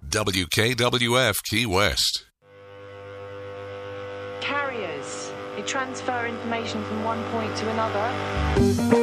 WKWF Key West. Carriers. They transfer information from one point to another.